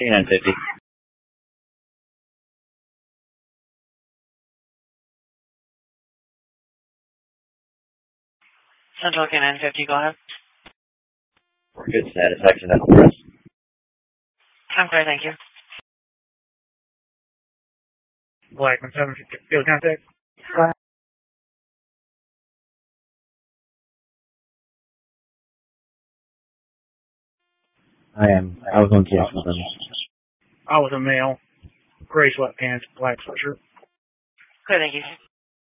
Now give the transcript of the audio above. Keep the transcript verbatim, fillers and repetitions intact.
nine fifty. Central K nine fifty, go ahead. We're good satisfaction at the press. I'm clear, thank you. Blackman seven fifty, field contact. Go ahead. I am. I was on cash with them. I was a male, gray sweatpants, black sweatshirt. Clear, thank you.